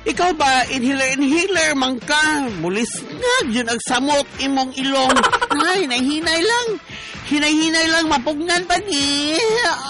Ikaw ba, inhaler man ka? Mulis nga, yun ang samot imong ilong. Ay, nahinay lang. Hinay-hinay lang, mapugnan pa ni.